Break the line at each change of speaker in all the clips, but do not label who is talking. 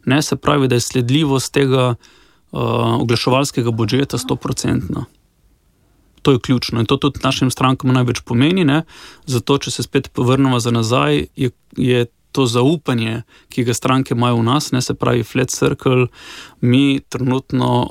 Ne, se pravi, da je sledljivost tega oglaševalskega budžeta 100%. To je ključno in to tudi našim strankam največ pomeni, ne? Zato, če se spet povrnemo za nazaj, je to zaupanje, ki ga stranke imajo v nas, ne? Se pravi Flat Circle, mi trenutno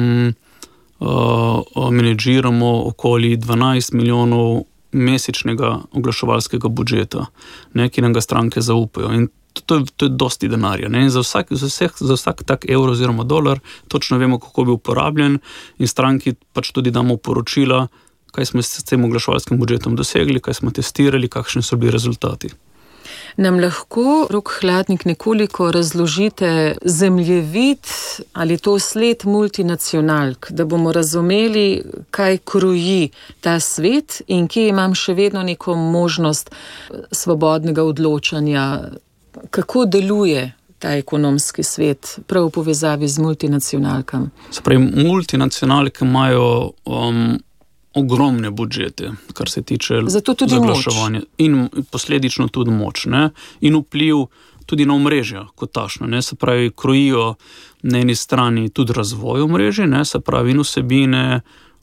menedžiramo okoli 12 milijonov mesečnega oglaševalskega budžeta, ne? Ki nam ga stranke zaupajo in to je dosti denarja. Ne? In za vsak tak evro oziroma dolar točno vemo, kako bi uporabljen in stranki pač tudi damo poročila, kaj smo s tem oglaševalskim budžetom dosegli, kaj smo testirali, kakšni so bili rezultati.
Nam lahko, Rok Hladnik, nekoliko razložite zemljevid ali to sled multinacionalk, da bomo razumeli, kaj kroji ta svet in kje imam še vedno neko možnost svobodnega odločanja, kako deluje ta ekonomski svet prav v povezavi z multinacionalkami?
Se pravi, multinacionalke imajo ogromne budžete, kar se tiče zaglaševanja. In posledično tudi moč, ne? In vpliv tudi na omrežja kot tašno, ne? Se pravi, krojijo na eni strani tudi razvoj omrežja, ne? Se pravi, in vsebine,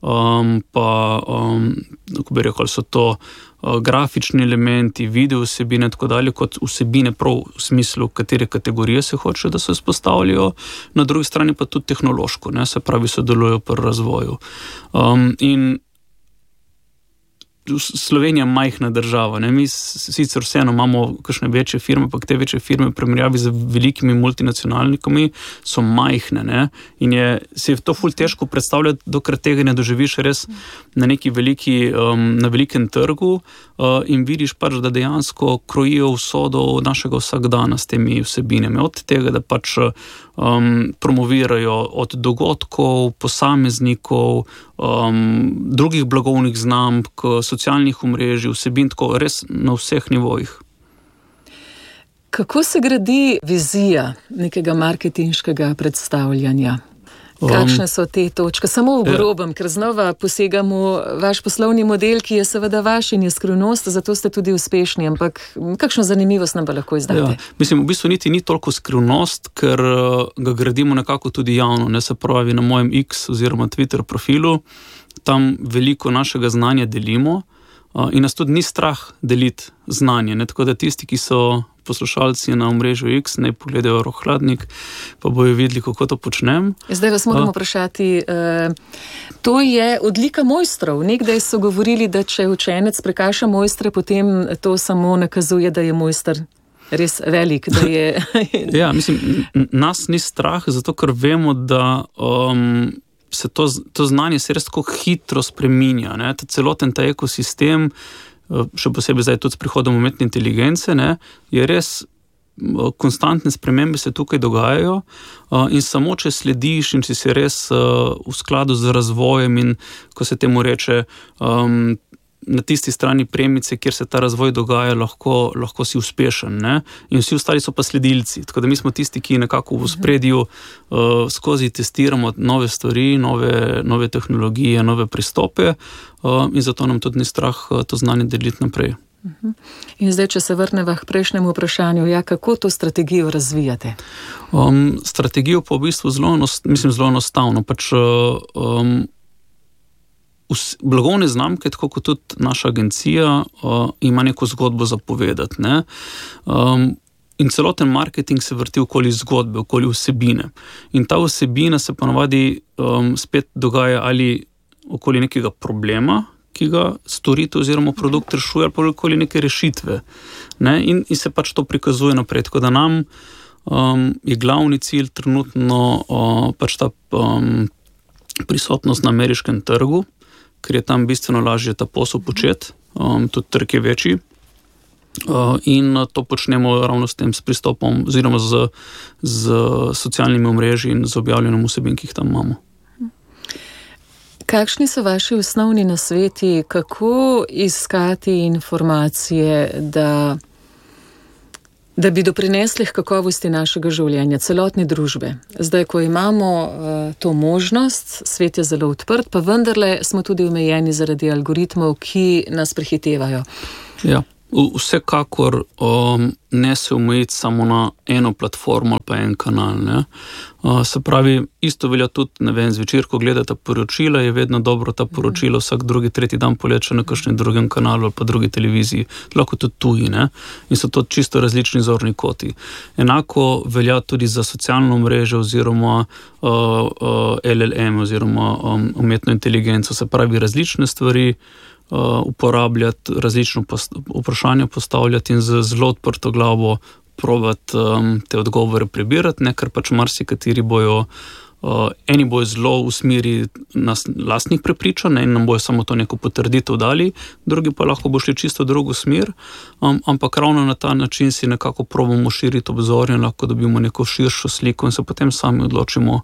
kako bi rekel, so to grafični elementi, video vsebine, tako dalje, kot vsebine prav v smislu, katere kategorije se hoče, da se vzpostavljajo, na drugi strani pa tudi tehnološko, ne? Se pravi, sodelujo pri razvoju. In Slovenija je majhna država, ne? Mi sicer vseeno imamo kakšne večje firme, pa te večje firme v primerjavi z velikimi multinacionalnikami so majhne, ne? In se je to ful težko predstavljati, dokler tega ne doživiš res na neki na velikem trgu in vidiš pač, da dejansko krojijo usodo našega vsakdana s temi vsebinami. Od tega, da pač promovirajo od dogodkov, posameznikov, drugih blagovnih znamk, socialnih omrežij, vsebin, tako res na vseh nivojih.
Kako se gradi vizija nekega marketinškega predstavljanja? Kakšne so te točke? Samo v grobem, ker znova posegamo vaš poslovni model, ki je seveda vaš in je skrivnost, zato ste tudi uspešni, ampak kakšno zanimivost nam pa lahko izdate?
Ja, mislim, v bistvu niti ni toliko skrivnost, ker ga gradimo nekako tudi javno, ne, se pravi na mojem X oziroma Twitter profilu, tam veliko našega znanja delimo in nas tudi ni strah deliti znanje, ne, tako da tisti, ki so poslušalci na omrežju X, naj pogledajo Rok Hladnik, pa bojo videli, kako to počnem.
Zdaj vas moramo vprašati, to je odlika mojstrov. Nekdaj so govorili, da če učenec prekaša mojstre, potem to samo nakazuje, da je mojster res velik, da je...
Ja, mislim, nas ni strah, zato ker vemo, da se to znanje se res tako hitro spreminja, ne? Celoten ta ekosistem, še posebej zdaj tudi s prihodom umetne inteligence, ne, je res konstantne spremembe se tukaj dogajajo in samo če slediš in če si res v skladu z razvojem in, ko se temu reče, na tisti strani premice, kjer se ta razvoj dogaja, lahko si uspešen, ne? In vsi ostali so pa sledilci. Tako da mi smo tisti, ki nekako v ospredju skozi testiramo nove stvari, nove tehnologije, nove pristope in zato nam tudi ni strah to znanje deliti naprej.
In zdaj, če se vrneva k prejšnjemu vprašanju, kako to strategijo razvijate?
Strategijo pa v bistvu zelo enostavno. Pač blagovne znamke, tako kot tudi naša agencija, ima neko zgodbo za povedati, ne? In celoten marketing se vrti okoli zgodbe, okoli vsebine. In ta vsebina se ponavadi spet dogaja ali okoli nekega problema, ki ga storitev oziroma produkt rešuje, ali pa okoli neke rešitve, ne? In se pač to prikazuje naprej. Tako da nam je glavni cilj trenutno pač ta prisotnost na ameriškem trgu, ker je tam bistveno lažje ta posel početi, tudi trg je večji. In to počnemo ravno s tem, s pristopom oziroma z socialnimi omrežji in z objavljanjem vsebin, ki jih tam imamo.
Kakšni so vaši osnovni nasveti, kako iskati informacije, da bi doprinesli k kakovosti našega življenja, celotne družbe? Zdaj, ko imamo to možnost, svet je zelo odprt, pa vendarle smo tudi omejeni zaradi algoritmov, ki nas prehitevajo.
Ja. Vsekakor ne se omejiti samo na eno platformo ali pa en kanal. Ne. Se pravi, isto velja tudi, ne vem, zvečer, ko gledate poročila, je vedno dobro ta poročila vsak drugi, tretji dan poleče na kakšnem drugem kanalu ali pa drugi televiziji, lahko tudi tuji, ne. In so to čisto različni zorni koti. Enako velja tudi za socialno mrežo oziroma LLM oziroma umetno inteligenco, se pravi različne stvari uporabljati, različno vprašanja postavljati in z zelo odprto glavo probati te odgovore prebirati, ne, ker pač marsikateri bojo, eni bojo zelo v smeri lastnih prepričanj in nam bojo samo to neko potrditev dali, drugi pa lahko bo šli čisto drugo smer, ampak ravno na ta način si nekako probamo širiti obzorje, lahko dobimo neko širšo sliko in se potem sami odločimo,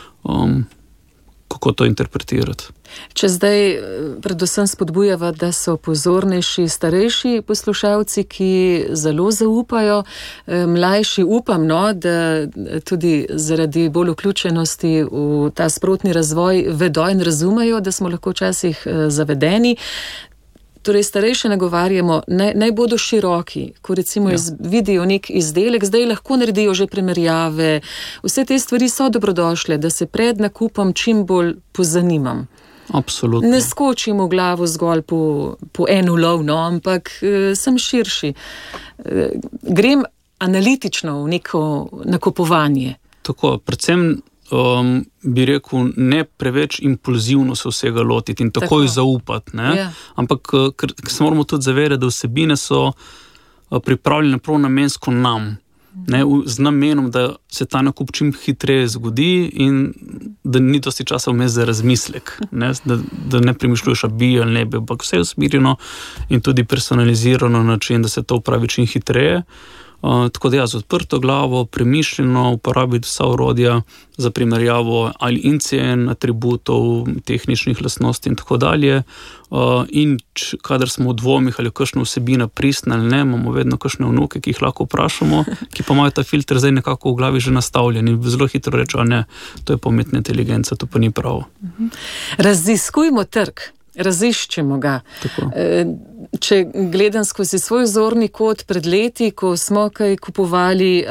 kako to interpretirati.
Če zdaj predvsem spodbujava, da so pozornejši starejši poslušalci, ki zelo zaupajo, mlajši upam, da tudi zaradi bolj vključenosti v ta sprotni razvoj vedo in razumejo, da smo lahko včasih zavedeni. Torej, starejše nagovarjamo, naj bodo široki, ko recimo vidijo nek izdelek, zdaj lahko naredijo že primerjave. Vse te stvari so dobrodošle, da se pred nakupom čim bolj pozanimam.
Absolutno.
Ne skočim v glavo zgolj po en ulov, ampak sem širši. Grem analitično v neko nakupovanje.
Tako, predvsem bi rekel, ne preveč impulzivno se vsega lotiti in takoj zaupati. Ne? Ja. Ampak ker se moramo tudi zavedati, da vsebine so pripravljene prav namensko nam. Ne? Z namenom, da se ta nakup čim hitreje zgodi in da ni dosti časa vmes za razmislek. Ne? Da ne premišljuješ, a bi ali ne bi, ampak vse je usmerjeno in tudi personalizirano na način, da se to upravi čim hitreje. Tako da z odprto glavo, premišljeno uporabiti vsa orodja za primerjavo ali in cen, atributov, tehničnih lastnosti in tako dalje. In kadar smo v dvomih ali kakšna vsebina pristna ali ne, imamo vedno kakšne vnuke, ki jih lahko vprašamo, ki pa imajo ta filter zdaj nekako v glavi že nastavljen in zelo hitro rečejo, ne, to je pametna inteligenca, to pa ni prav.
Raziskujmo trg. Raziščemo ga. Tako. Če gledam skozi svoj zorni kot pred leti, ko smo kaj kupovali,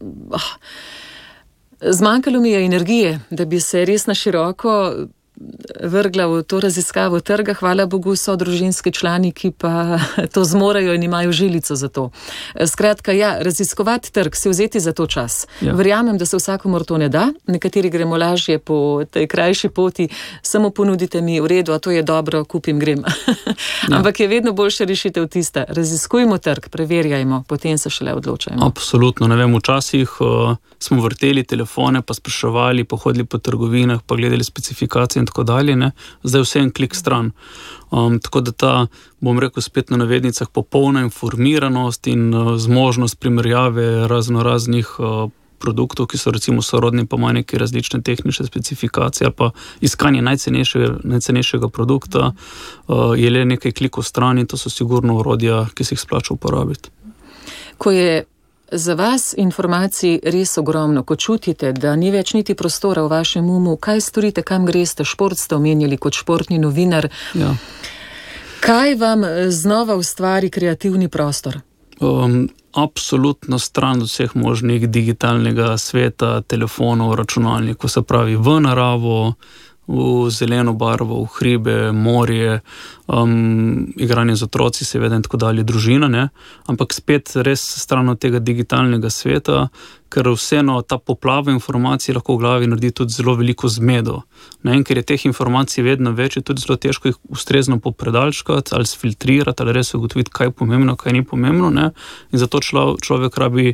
zmanjkalo mi je energije, da bi se res na široko vrgla v to raziskavo trga. Hvala Bogu so družinski člani, ki pa to zmorejo in imajo žilico za to. Skratka, raziskovati trg, si vzeti za to čas. Ja. Verjamem, da se vsakomur to ne da. Nekateri gremo lažje po tej krajši poti, samo ponudite mi v redu, a to je dobro, kupim, grem. Ampak je vedno boljša rešitev tista. Raziskujmo trg, preverjajmo, potem se šele odločajmo.
Absolutno, ne vem, včasih smo vrteli telefone, pa spraševali, pohodili po trgovinah, pa gledali specifikacije in tako dalje, ne? Zdaj vse en klik stran. Tako da ta, bom rekel spet na navednicah, popolna informiranost in zmožnost primerjave raznih produktov, ki so recimo sorodni, pa imajo neke različne tehnične specifikacije ali pa iskanje najcenejšega produkta, je le nekaj klikov stran in to so sigurno orodja, ki se jih splača uporabiti.
Ko je za vas informacij res ogromno, ko čutite, da ni več niti prostora v vašem umu, kaj storite, kam greste, šport ste omenjali kot športni novinar. Ja. Kaj vam znova ustvari kreativni prostor?
Absolutno stran od vseh možnih digitalnega sveta, telefonov, računalnikov, se pravi v naravo, v zeleno barvo, v hribe, morje, igranje z otroci, seveda in tako dalje, družina, ne? Ampak spet res stran od tega digitalnega sveta, ker vseeno ta poplava informacij lahko v glavi naredi tudi zelo veliko zmedo. Ne? In ker je teh informacij vedno več, je tudi zelo težko jih ustrezno popredalčkati ali sfiltrirati ali res ugotoviti, kaj je pomembno, kaj ni pomembno. Ne? In zato človek rabi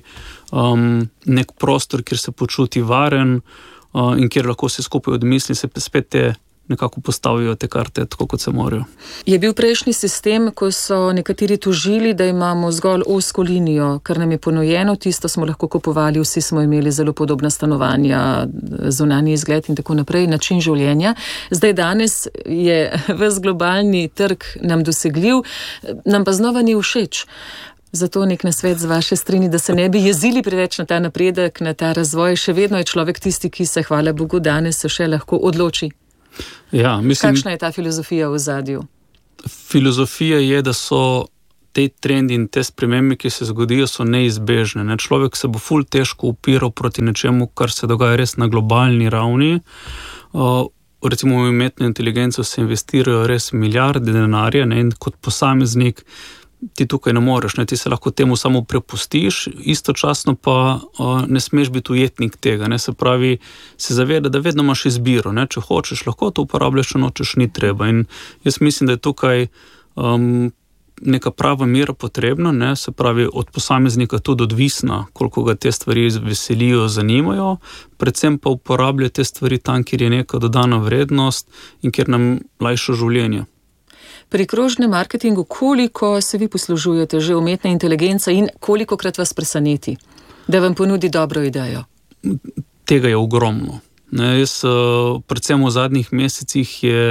nek prostor, kjer se počuti varen, in kjer lahko se skupaj odmisli, se spet te nekako postavijo te karte, tako kot se morajo.
Je bil prejšnji sistem, ko so nekateri tožili, da imamo zgolj ozko linijo, kar nam je ponujeno, tisto smo lahko kupovali, vsi smo imeli zelo podobna stanovanja, zunanji izgled in tako naprej, način življenja. Zdaj danes je ves globalni trg nam dosegljiv, nam pa znova ni všeč. Zato nek nasvet z vaše strani, da se ne bi jezili preveč na ta napredek, na ta razvoj. Še vedno je človek tisti, ki se, hvala Bogu, danes se še lahko odloči.
Ja, mislim,
kakšna je ta filozofija v ozadju?
Filozofija je, da so te trendi in te spremembe, ki se zgodijo, so neizbežne. Ne? Človek se bo ful težko upiral proti nečemu, kar se dogaja res na globalni ravni. Recimo v umetno inteligenco se investirajo res milijarde denarja, ne? In kot posameznik ti tukaj ne moreš, ne? Ti se lahko temu samo prepustiš, istočasno pa ne smeš biti ujetnik tega. Ne? Se pravi, se zaveda, da vedno imaš izbiro. Ne? Če hočeš, lahko to uporabljaš, če nočeš, ni treba. In jaz mislim, da je tukaj neka prava mera potrebna, ne? Se pravi, od posameznika tudi odvisna, koliko ga te stvari veselijo, zanimajo, predvsem pa uporablja te stvari tam, kjer je neka dodana vrednost in kjer nam lajša življenje.
Pri krožnem marketingu, koliko se vi poslužujete že umetne inteligence in kolikokrat vas preseneti, da vam ponudi dobro idejo?
Tega je ogromno. Ne, jaz, predvsem v zadnjih mesecih je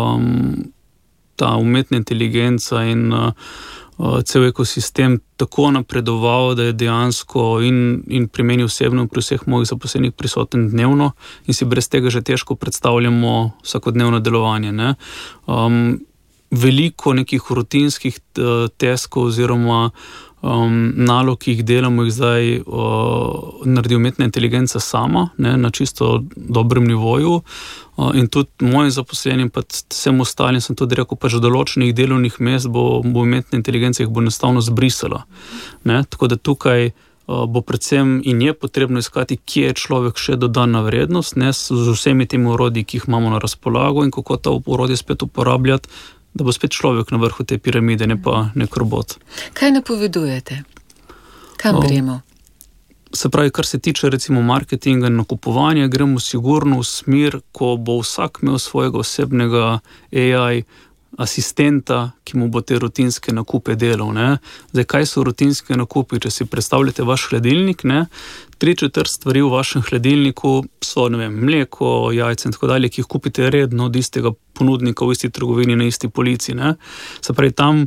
ta umetna inteligenca in cel ekosistem tako napredoval, da je dejansko in pri meni osebno, pri vseh mojih zaposlenih prisoten dnevno in si brez tega že težko predstavljamo vsakodnevno delovanje. Ne. Veliko nekih rutinskih taskov oziroma nalog, ki jih delamo, jih zdaj naredi umetna inteligenca sama, ne, na čisto dobrem nivoju. In tudi mojim zaposlenim, pa vsem ostalim sem tudi rekel, pač določenih delovnih mest bo umetna inteligenca jih bo enostavno zbrisala. Ne, tako da tukaj bo predvsem in je potrebno iskati, kje je človek še dodana vrednost, ne, z vsemi temi orodji, ki jih imamo na razpolago in kako ta orodje spet uporabljati, da bo spet človek na vrhu te piramide, ne pa nek robot.
Kaj napovedujete? Kam gremo?
Se pravi, kar se tiče recimo marketinga in nakupovanja, gremo sigurno v smer, ko bo vsak imel svojega osebnega AI asistenta, ki mu bo te rutinske nakupe delal. Ne? Zdaj, kaj so rutinske nakupi? Če si predstavljate vaš hladilnik, ne? 3/4 stvari v vašem hladilniku so, ne vem, mleko, jajce in tako dalje, ki jih kupite redno od istega ponudnika v isti trgovini na isti polici. Ne? Se pravi, tam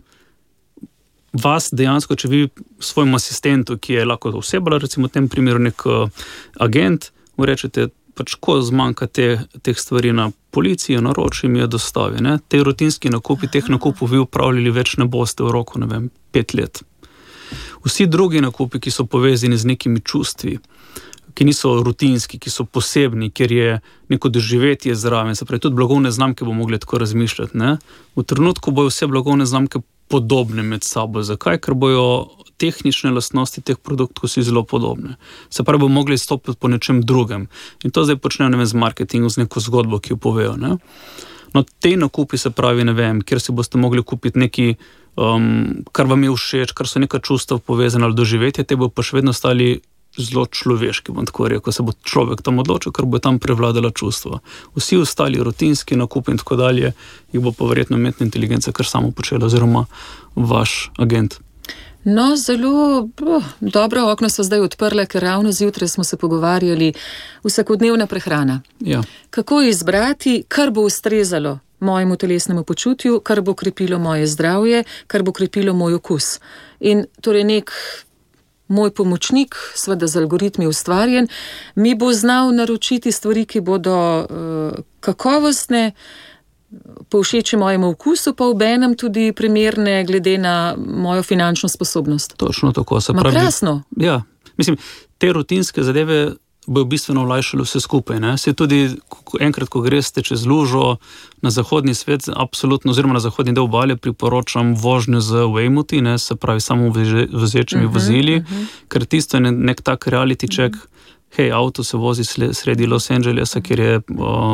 vas dejansko, če vi svojemu asistentu, ki je lahko oseba, recimo v tem primeru nek agent, mu rečete, pač ko zmanjka teh stvari na policiji, naroči mi je dostavi. Ne? Te rutinski nakupi, teh nakupov vi upravljali več ne boste v roku, 5 let. Vsi drugi nakupi, ki so povezani z nekimi čustvi, ki niso rutinski, ki so posebni, ker je neko doživetje zraven, se pravi, tudi blagovne znamke bomo mogli tako razmišljati. Ne? V trenutku bojo vse blagovne znamke podobne med sabo. Zakaj? Ker bojo tehnične lastnosti teh produktov si zelo podobne. Se pravi, bomo mogli stopiti po nečem drugem. In to zdaj počnejo, z marketingom, z neko zgodbo, ki jo povejo. Ne? No, te nakupi, se pravi, kjer si boste mogli kupiti neki, kar vam je všeč, kar so neka čustva povezana ali doživetje, te bo pa še vedno stali zelo človeški, bom tako rekel, se bo človek tam odločil, ker bo tam prevladala čustva. Vsi ostali rutinski nakupi in tako dalje, jih bo pa verjetno umetna inteligenca kar samo počela, oziroma vaš agent.
No, zelo dobro okno so zdaj odprle, ker ravno zjutraj smo se pogovarjali vsakodnevna prehrana.
Ja.
Kako izbrati, kar bo ustrezalo mojemu telesnemu počutju, kar bo krepilo moje zdravje, kar bo krepilo moj okus. In torej nek moj pomočnik, seveda z algoritmi ustvarjen, mi bo znal naročiti stvari, ki bodo kakovostne, povšeči mojemu okusu, pa obenem tudi primerne glede na mojo finančno sposobnost.
Točno tako. Se pravi,
krasno.
Ja, mislim, te rutinske zadeve bojo bistveno olajšali vse skupaj. Ne? Se tudi enkrat, ko greste čez lužo na zahodni svet, absolutno, oziroma na zahodni del obale, priporočam vožnjo z Waymuti, ne? Se pravi samo vozečimi vozili, ker tisto je nek tak reality check. Hej, avto se vozi sredi Los Angelesa, kjer je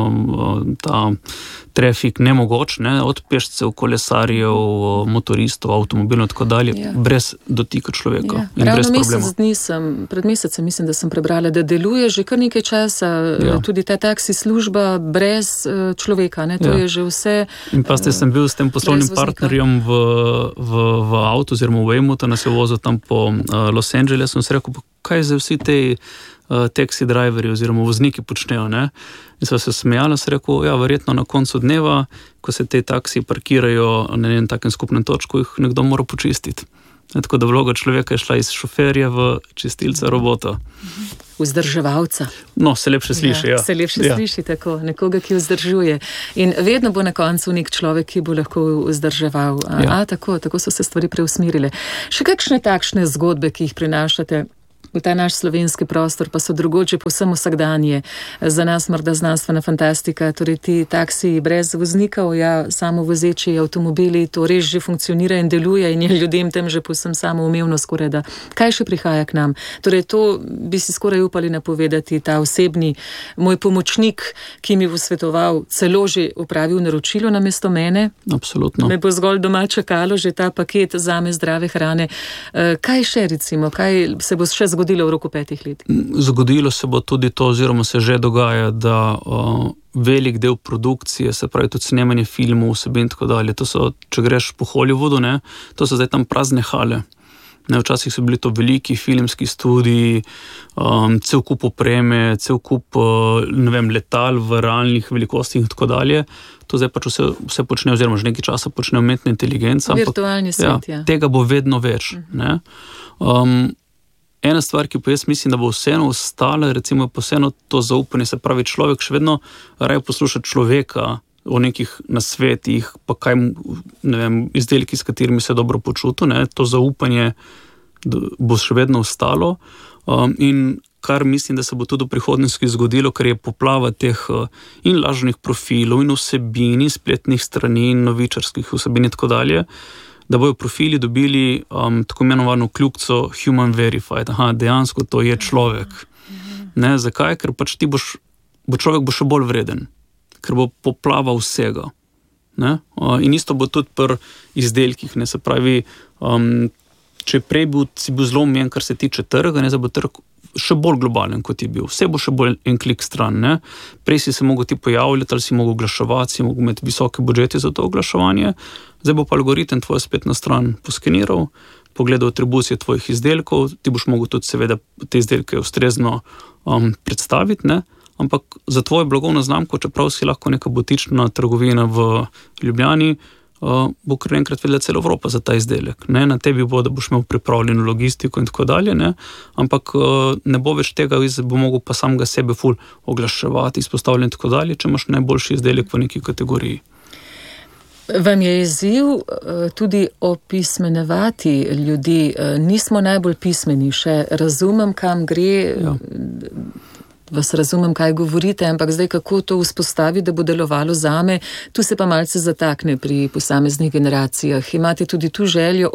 ta trafik nemogoč, ne? Od pešcev, kolesarjev, motoristov, avtomobilov in tako dalje, brez dotika človeka in brez problema.
Pred mesecem mislim, da sem prebrala, da deluje že kar nekaj časa tudi ta taksi služba brez človeka. Ne? To je že vse. In pa
sem bil s tem poslovnim partnerjem v avtu, oziroma v Waymuta, nas je vozil tam po Los Angelesu in sem rekel, kaj za vsi te taxi driverji oziroma vozniki počnejo, ne? In so se smejali, sem rekel, verjetno na koncu dneva, ko se te taksi parkirajo na enem takem skupnem točku, jih nekdo mora počistiti. Tako da vloga človeka je šla iz šoferja v čistilca robota.
vzdrževalca.
No, se lepše sliši, ja.
Se lepše sliši tako, nekoga, ki vzdržuje. In vedno bo na koncu nek človek, ki bo lahko vzdrževal. Tako so se stvari preusmirile. Še kakšne takšne zgodbe, ki jih prinašate v ta naš slovenski prostor, pa so drugoče povsem vsakdanje. Za nas morda znanstvena fantastika, torej ti taksiji brez voznikov, samovozeči avtomobili, to res že funkcionira in deluje in je ljudem tem že povsem samoumevno skoraj da. Kaj še prihaja k nam? Torej to bi si skoraj upali napovedati, ta osebni moj pomočnik, ki mi bo svetoval, celo že upravil naročilo namesto mene.
Absolutno.
Me bo zgolj doma čakalo že ta paket zame zdrave hrane. Kaj še recimo, kaj se bo še zgodilo v roku 5 let?
Zgodilo se bo tudi to, oziroma se že dogaja, da velik del produkcije, se pravi tudi snemanje filmov, vsebin in tako dalje, to so, če greš po Hollywoodu, ne, to so zdaj tam prazne hale. Ne, včasih so bili to veliki filmski studiji, cel kup opreme, cel kup letal v realnih velikostih in tako dalje. To zdaj pač vse počne, oziroma že nekaj časa počne umetna inteligenca.
Virtualni svet,
Tega bo vedno več. Ne. Ena stvar, ki pa jaz mislim, da bo vseeno ostala, recimo pa vseeno to zaupanje, se pravi človek še vedno raje posluša človeka o nekih nasvetih, pa kaj, izdelki, s katerimi se dobro počuti, ne, to zaupanje bo še vedno ostalo. In kar mislim, da se bo tudi v prihodnosti zgodilo, ker je poplava teh in lažnih profilov in vsebin, in spletnih strani, in novičarskih vsebin in tako dalje, da bojo profili dobili tako imenovano kljukico human verified. Dejansko to je človek. Ne, zakaj? Ker pač človek bo še bolj vreden, ker bo poplava vsega. Ne? In isto bo tudi pri izdelkih, ne, se pravi, če prej si bil zelo omejen, kar se tiče trga, ne, zdaj bo trg še bolj globalen, kot je bil. Vse bo še bolj en klik stran. Ne? Prej si se mogel ti pojavljati, ali si mogel oglaševati, si mogel imeti visoke budžete za to oglaševanje. Zdaj bo pa algoritem tvojo spletno stran poskeniral, pogledal atribucije tvojih izdelkov, ti boš mogel tudi seveda te izdelke ustrezno predstaviti, ne? Ampak za tvojo blagovno znamko, čeprav si lahko neka butična trgovina v Ljubljani, bo kar enkrat vedela cela Evropa za ta izdelek. Ne? Na tebi bo, da boš imel pripravljeno logistiko in tako dalje, ne? Ampak ne bo več tega, bo mogel pa samega sebe ful oglaševati, izpostavljati in tako dalje, če imaš najboljši izdelek v neki kategoriji.
Vam je izziv tudi opismenevati ljudi. Nismo najbolj pismeni, še razumem, kam gre, vas razumem, kaj govorite, ampak zdaj kako to vzpostavi, da bo delovalo zame, tu se pa malce zatakne pri posameznih generacijah. Imate tudi tu željo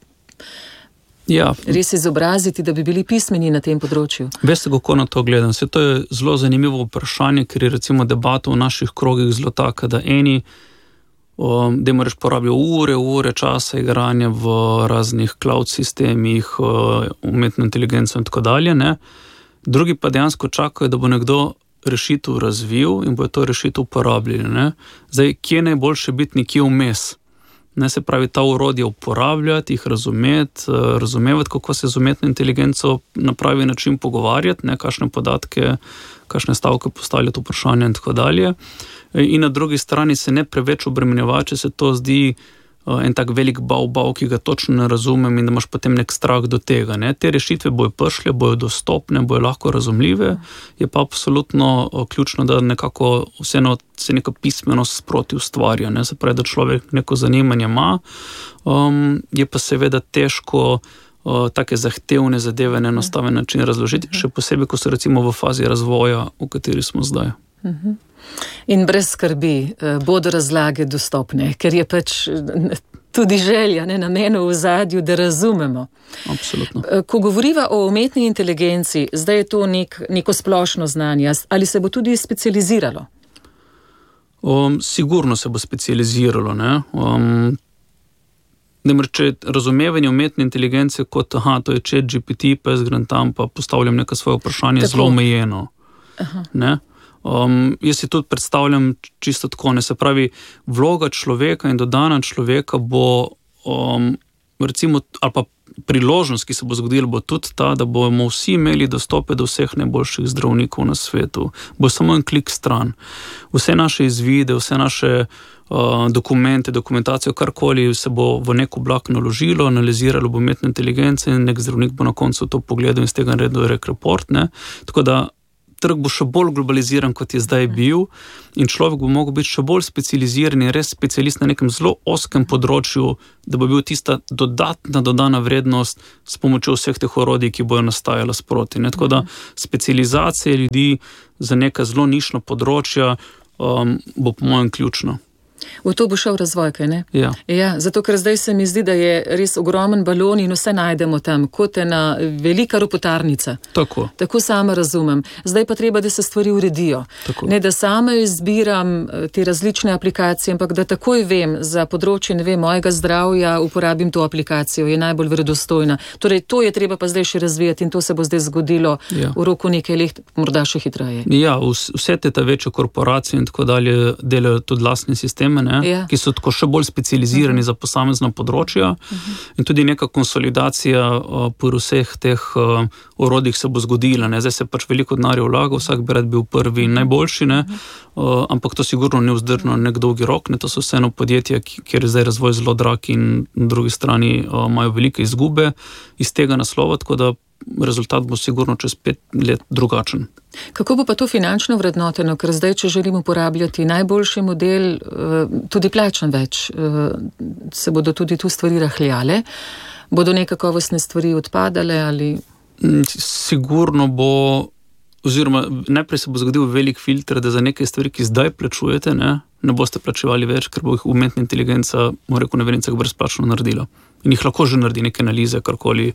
res izobraziti, da bi bili pismeni na tem področju?
Veste, kako na to gledam? To je zelo zanimivo vprašanje, ker je recimo debata v naših krogih zelo taka, da eni da moraš porabiti ure časa igranja v raznih cloud sistemih, umetno inteligenco in tako dalje, ne? Drugi pa dejansko čakajo, da bo nekdo rešitev razvil in bo to rešitev uporabljali, ne? Zdaj, kje najboljše biti nekje vmes? Ne, se pravi, ta orodja uporabljati, jih razumevati, kako se z umetno inteligenco na pravi način pogovarjati, ne, kakšne podatke, kakšne stavke postavljati, vprašanja in tako dalje. In na drugi strani se ne preveč obremenjevati, če se to zdi en tak velik bav, ki ga točno ne razumem in da imaš potem nek strah do tega. Ne. Te rešitve bojo prišle, bojo dostopne, bojo lahko razumljive, je pa absolutno ključno, da nekako vseeno se neka pismenost sproti ustvarja, ne. Se pravi, da človek neko zanimanje ima, je pa seveda težko take zahtevne zadeve na enostaven način razložiti, še posebej, ko so recimo v fazi razvoja, v kateri smo zdaj.
In brez skrbi bodo razlage dostopne, ker je pač tudi želja, ne, namen v ozadju, da razumemo.
Absolutno.
Ko govoriva o umetni inteligenci, zdaj je to neko splošno znanje, ali se bo tudi specializiralo?
Sigurno se bo specializiralo, ne. Če razumevanje umetne inteligence kot, to je ChatGPT, pa jaz grem tam, pa postavljam neka svoje vprašanje, zelo omejeno. Ne. Jaz si tudi predstavljam čisto tako, ne, se pravi, vloga človeka in dodana človeka bo recimo, ali pa priložnost, ki se bo zgodila, bo tudi ta, da bomo vsi imeli dostope do vseh najboljših zdravnikov na svetu. Bo samo en klik stran. Vse naše izvide, vse naše dokumente, dokumentacijo, karkoli se bo v nek oblak naložilo, analiziralo bo umetna inteligenca in nek zdravnik bo na koncu to pogledal in z tega naredil report, ne. Tako da trg bo še bolj globaliziran, kot je zdaj bil, in človek bo mogel biti še bolj specializiran in res specialist na nekem zelo oskem področju, da bo bil tista dodatna dodana vrednost s pomočjo vseh teh orodij, ki bojo nastajala sproti. Ne? Tako da specializacija ljudi za neka zelo nišna področja bo po mojem ključno.
V to bo šel razvoj, kaj ne?
Ja.
Ja, zato, ker zdaj se mi zdi, da je res ogromen balon in vse najdemo tam, kot ena velika ropotarnica.
Tako.
Tako sama razumem. Zdaj pa treba, da se stvari uredijo.
Tako.
Ne, da sama izbiram te različne aplikacije, ampak da takoj vem za področje, ne vem, mojega zdravja, uporabim to aplikacijo, je najbolj verodostojna. Torej, to je treba pa zdaj še razvijati in to se bo zdaj zgodilo v roku nekaj let, morda še hitreje.
Ja, vse te večje korporacije in tako dalje delajo tudi lastne sisteme, ki so tako še bolj specializirani za posamezna področja in tudi neka konsolidacija po vseh teh orodjih se bo zgodila. Ne? Zdaj se pač veliko denarja vlaga, vsak bi rad bil prvi in najboljši, ne? Ampak to sigurno ne vzdržno nek dolgi rok, ne? To so vseeno podjetja, kjer je zdaj razvoj zelo drag in na drugi strani imajo velike izgube iz tega naslova, tako da rezultat bo sigurno čez 5 let drugačen.
Kako bo pa to finančno vrednoteno, ker zdaj, če želim uporabljati najboljši model, tudi plačan več, se bodo tudi tu stvari rahljale, bodo nekakovostne stvari odpadale ali...
Sigurno bo, oziroma najprej se bo zgodil velik filter, da za neke stvari, ki zdaj plačujete, ne boste plačevali več, ker bo jih umetna inteligenca, mora rekel, na vernicah brezplačno naredila. In jih lahko že naredi neke analize, karkoli,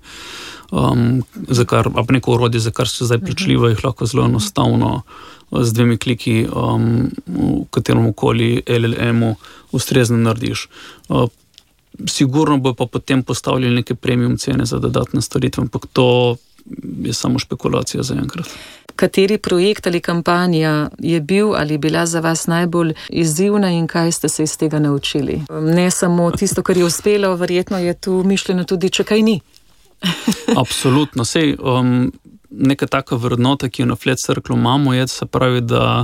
ali neko orodje, za kar se zdaj plačljivo, jih lahko zelo enostavno z 2 kliki v kateromkoli LLM-u ustrezno narediš. Sigurno bo pa potem postavljali neke premium cene za dodatne storitve, ampak to je samo špekulacija za enkrat.
Kateri projekt ali kampanja je bil ali bila za vas najbolj izzivna in kaj ste se iz tega naučili? Ne samo tisto, kar je uspelo, verjetno je tu mišljeno tudi, če kaj ni.
Absolutno. Sej, neka taka vrednota, ki jo na Flat Circle imamo, je, se pravi, da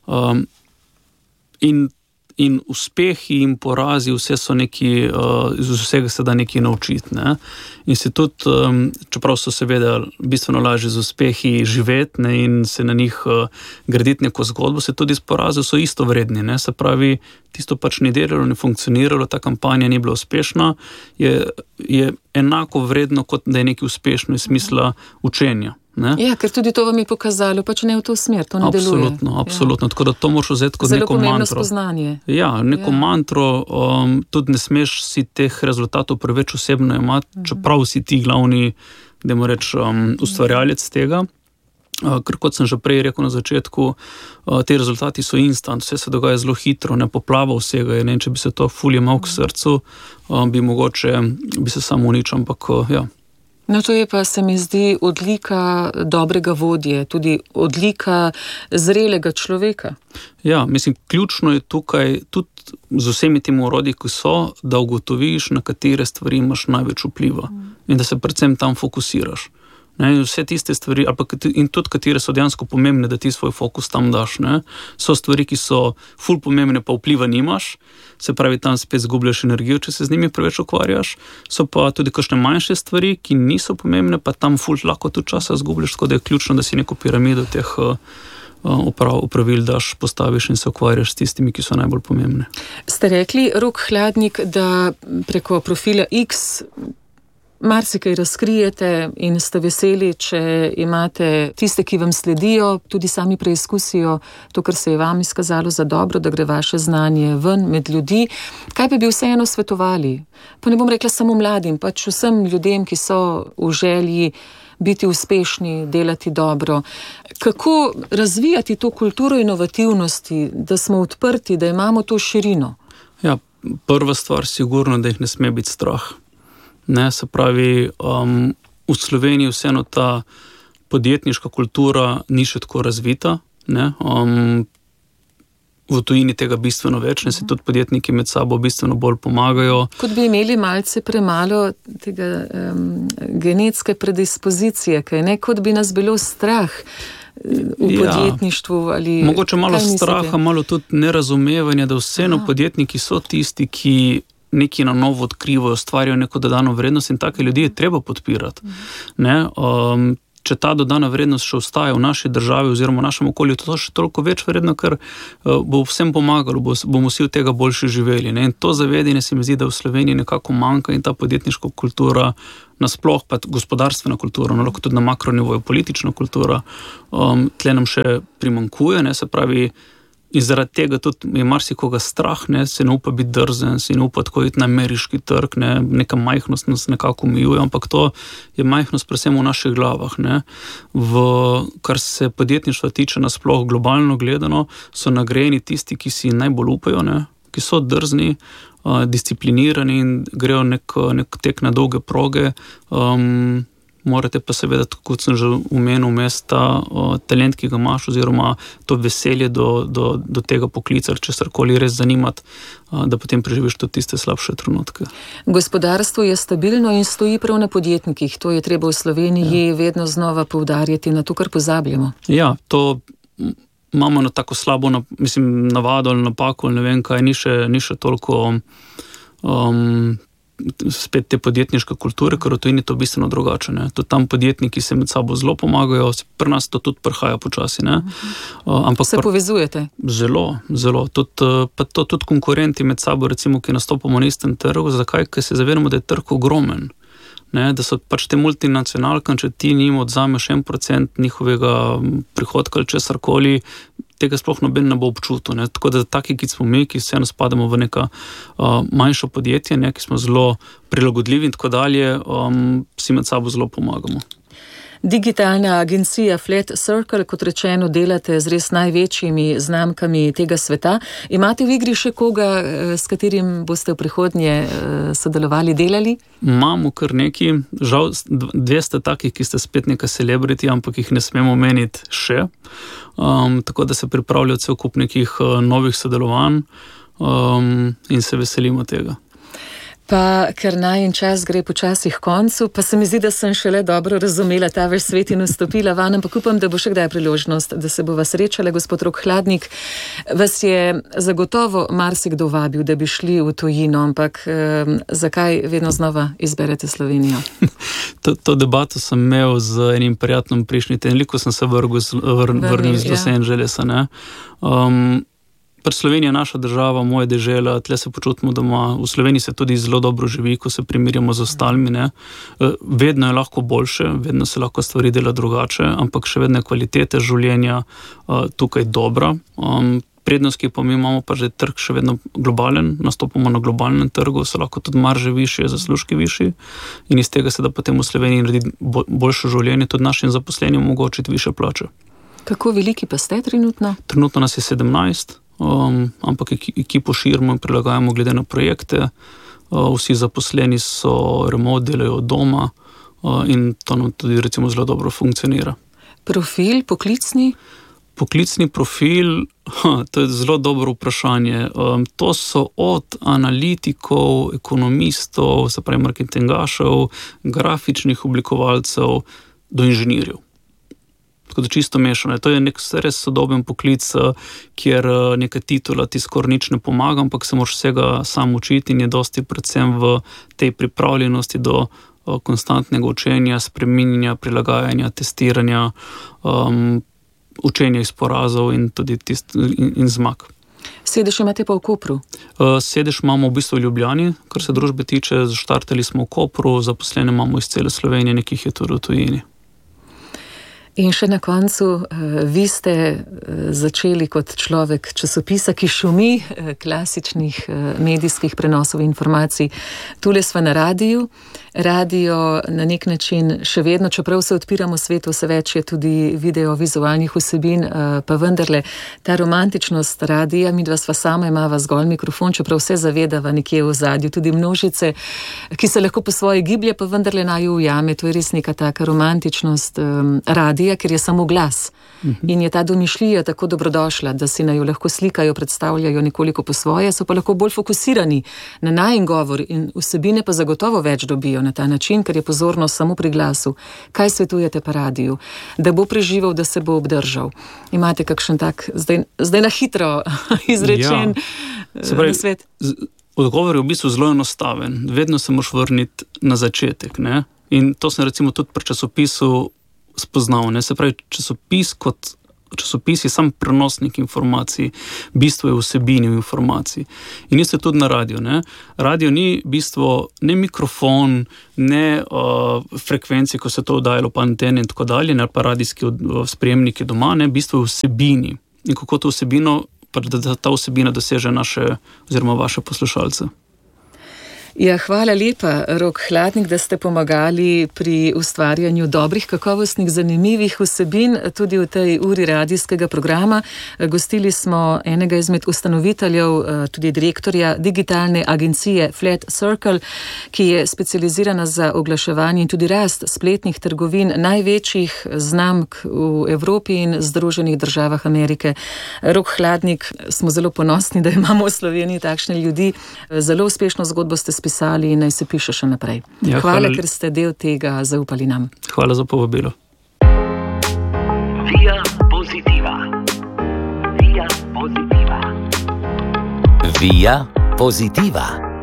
in uspehi in porazi, vse so neki, iz vsega se da nekaj naučiti. Ne? In se tudi, čeprav so seveda bistveno lažje z uspehi živeti, ne, in se na njih graditi neko zgodbo, se tudi iz porazov so isto vredni. Ne? Se pravi, tisto pač ni delalo, ni funkcioniralo, ta kampanja ni bila uspešna, je enako vredno, kot da je nekaj uspešno iz smisla učenja. Ne?
Ja, ker tudi to vam je pokazalo, pač ne v to smer, to ne deluje.
Absolutno, tako da to moraš vzeti kot neko mantro.
Zelo pomembno spoznanje.
Ja, neko mantro, tudi ne smeš si teh rezultatov preveč osebno imati, čeprav si ti glavni, dajmo reči, ustvarjalec tega, ker kot sem že prej rekel na začetku, te rezultati so instant, vse se dogaja zelo hitro, ne poplava vsega, ne, če bi se to ful jemal k srcu, bi se samo uničil, ampak ja.
No, to je pa, se mi zdi, odlika dobrega vodje, tudi odlika zrelega človeka.
Ja, mislim, ključno je tukaj, tudi z vsemi temi orodji, ki so, da ugotoviš, na katere stvari imaš največ vpliva in da se predvsem tam fokusiraš. Ne, vse tiste stvari, in tudi katere so dejansko pomembne, da ti svoj fokus tam daš. Ne. So stvari, ki so ful pomembne, pa vpliva nimaš, se pravi, tam spet zgubljaš energijo, če se z njimi preveč ukvarjaš. So pa tudi kakšne manjše stvari, ki niso pomembne, pa tam ful lahko tudi časa zgubljaš, tako da je ključno, da si neko piramido teh upravil daš, postaviš in se ukvarjaš s tistimi, ki so najbolj pomembne.
Ste rekli, Rok Hladnik, da preko profila X marsikaj razkrijete in ste veseli, če imate tiste, ki vam sledijo, tudi sami preizkusijo to, kar se je vam izkazalo za dobro, da gre vaše znanje ven med ljudi. Kaj pa bi vseeno svetovali? Pa ne bom rekla samo mladim, pač vsem ljudem, ki so v želji biti uspešni, delati dobro. Kako razvijati to kulturo inovativnosti, da smo odprti, da imamo to širino? Ja,
prva stvar sigurno, da jih ne sme biti strah. Ne, se pravi, v Sloveniji vseeno ta podjetniška kultura ni še tako razvita. Ne? v tujini tega bistveno več, in se tudi podjetniki med sabo bistveno bolj pomagajo.
Kot bi imeli malce premalo tega genetske predispozicije, kaj ne, kot bi nas bilo strah v podjetništvu. Ali
mogoče malo straha, malo tudi nerazumevanja, da vseeno podjetniki so tisti, ki nekaj na novo odkrivajo, ustvarjajo neko dodano vrednost, in take ljudi je treba podpirati. Ne? Če ta dodana vrednost še ostaja v naši državi oziroma v našem okolju, to še toliko več vredno, ker bo vsem pomagalo, bomo vsi od tega boljše živeli. Ne? In to zavedanje se mi zdi, da v Sloveniji nekako manjka, in ta podjetniška kultura, nasploh pa gospodarstvena kultura, no, lahko tudi na makronivoju politična kultura, tle nam še primanjkuje, ne? Se pravi, in zaradi tega tudi je marsikoga strah, ne, se ne upa biti drzen, se ne upa tako iti na ameriški trg, ne, neka majhnost nas nekako omejuje, ampak to je majhnost predvsem v naših glavah. Ne. Kar se podjetništva tiče nasploh globalno gledano, so nagrajeni tisti, ki si najbolj upajo, ne, ki so drzni, disciplinirani in grejo nek tek na dolge proge, morate pa seveda, kot sem že omenil, ta talent, ki ga imaš, oziroma to veselje do tega poklica, če se karkoli res zanimati, da potem preživiš tudi tiste slabše trenutke.
Gospodarstvo je stabilno in stoji prav na podjetnikih. To je treba v Sloveniji vedno znova poudarjati, na to, kar pozabljamo.
Ja, to imamo na tako slabo, navado ali napako, ali ne vem kaj, ni še toliko spet te podjetniške kulture, ker v tujini to bistveno drugače. Ne? Tudi tam podjetniki se med sabo zelo pomagajo, pri nas to tudi prihaja počasi. Ne? Ampak
se povezujete?
Zelo, zelo. Pa to tudi konkurenti med sabo, recimo, ki nastopamo na istem trgu. Zakaj? Ker se zavedamo, da je trg ogromen. Ne? Da so pač te multinacionalke, če ti njim odzameš 1% njihovega prihodka ali česarkoli, tega sploh noben ne bo občutil. Ne? Tako da taki, ki smo mi, ki vseeno spadamo v neka manjša podjetja, ne? Ki smo zelo prilagodljivi in tako dalje, si med sabo zelo pomagamo.
Digitalna agencija Flat Circle, kot rečeno, delate z res največjimi znamkami tega sveta. Imate v igri še koga, s katerim boste v prihodnje sodelovali, delali?
Imamo kar neki, žal 200 takih, ki ste spet neka celebrity, ampak jih ne smemo omeniti še. Tako da se pripravljajo cel kup nekih novih sodelovanj in se veselimo tega.
Pa ker najin čas gre počasi k koncu, pa se mi zdi, da sem šele dobro razumela ta vaš svet in vstopila van, ampak upam, da bo še kdaj priložnost, da se bova srečala. Gospod Rok Hladnik, vas je zagotovo marsikdo vabil, da bi šli v tujino, ampak zakaj vedno znova izberete Slovenijo?
To debato sem imel z enim prijateljem prejšnji teden, ko sem se vrnil iz Los Angelesa. Slovenija je naša država, moja dežela, tle se počutimo doma. V Sloveniji se tudi zelo dobro živi, ko se primerjamo z ostalimi. Ne. Vedno je lahko boljše, vedno se lahko stvari dela drugače, ampak še vedno je kvalitete življenja tukaj dobra. Prednost, ki pa mi imamo, pa že trg še vedno globalen, nastopamo na globalnem trgu, so lahko tudi marže višje, zaslužki višji in iz tega se da potem v Sloveniji narediti boljše življenje, tudi našim zaposlenim omogočiti više plače.
Kako veliki pa ste trenutno?
Trenutno nas je 17. Ampak ekipo širimo in prilagajamo glede na projekte. Vsi zaposleni so remote, delajo od doma in to nam tudi recimo zelo dobro funkcionira.
Profil, poklicni?
Poklicni profil, to je zelo dobro vprašanje. To so od analitikov, ekonomistov, se pravi marketingašev, grafičnih oblikovalcev do inženirjev. Tako da čisto mešano. To je nek res sodoben poklic, kjer neka titula ti skoraj nič ne pomaga, ampak se moraš vsega sam učiti in je dosti predvsem v tej pripravljenosti do konstantnega učenja, spreminjanja, prilagajanja, testiranja, učenja iz porazov in tudi in zmag.
Sedež imate pa v Kopru?
Sedež imamo v bistvu v Ljubljani, kar se družbe tiče. Zaštartali smo v Kopru, zaposlene imamo iz cele Slovenije, nekih je tudi v tujini.
In še na koncu, vi ste začeli kot človek časopisa, ki šumi klasičnih medijskih prenosov informacij. Tule sva na radiju. Radio na nek način še vedno, čeprav se odpiramo svetu, vse več je tudi video-vizualnih vsebin, pa vendarle ta romantičnost radija, midva sva sama, imava zgolj mikrofon, čeprav vse zavedava nekje v zadju, tudi množice, ki se lahko po svoje giblje, pa vendarle naju ujame. To je res neka taka romantičnost radija. domišljija, ker je samo glas. In je ta domišljija tako dobrodošla, da si najo lahko slikajo, predstavljajo nekoliko po svoje, so pa lahko bolj fokusirani na najin govor in vsebine pa zagotovo več dobijo na ta način, ker je pozornost samo pri glasu. Kaj svetujete pa radiju? Da bo preživel, da se bo obdržal. Imate kakšen tak, zdaj na hitro izrečen svet?
Odgovor je v bistvu zelo enostaven. Vedno se moraš vrniti na začetek, ne? In to sem recimo tudi pri časopisu spoznal, ne? Se pravi, časopis je sam prenosnik informacij, bistvo je vsebini informacij. In isto je tudi na radio, ne? Radio ni bistvo, ne mikrofon, ne frekvenci, ko se to oddajalo pa antene in tako dalje, ne pa radijski sprejemniki doma, ne? Bistvo je vsebini. In kako to vsebino, da ta vsebina doseže naše oziroma vaše poslušalce.
Ja, hvala lepa, Rok Hladnik, da ste pomagali pri ustvarjanju dobrih, kakovostnih, zanimivih vsebin tudi v tej uri radijskega programa. Gostili smo enega izmed ustanoviteljev, tudi direktorja digitalne agencije Flat Circle, ki je specializirana za oglaševanje in tudi rast spletnih trgovin največjih znamk v Evropi in Združenih državah Amerike. Rok Hladnik, smo zelo ponosni, da imamo v Sloveniji takšne ljudi. Zelo uspešno zgodbo ste spisali in naj se piše še naprej. Ja, hvala, ker ste del tega zaupali nam.
Hvala za povabilo.
Via Positiva. Via Positiva. Via Positiva.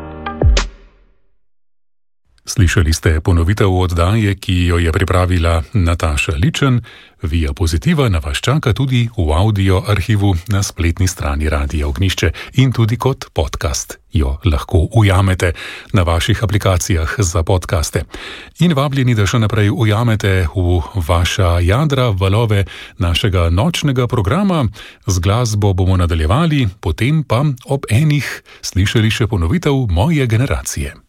Slišali ste ponovitev oddaje, ki jo je pripravila Nataša Ličen. Via Positiva na vas čaka tudi v audio arhivu na spletni strani Radia Ognjišče in tudi kot podcast jo lahko ujamete na vaših aplikacijah za podcaste. In vabljeni, da še naprej ujamete v vaša jadra valove našega nočnega programa. Z glasbo bomo nadaljevali, potem pa ob enih slišali še ponovitev Moje generacije.